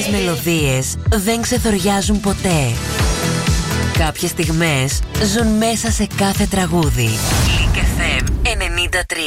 μελωδίες δεν ξεθοριάζουν ποτέ. Κάποιες στιγμές ζουν μέσα σε κάθε τραγούδι. Click FM 93.